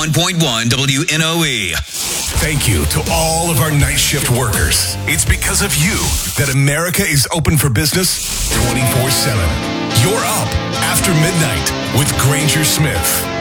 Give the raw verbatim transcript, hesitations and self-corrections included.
one point one W N O E. Thank you to all of our night shift workers. It's because of you that America is open for business twenty-four seven. You're up after midnight with Granger Smith.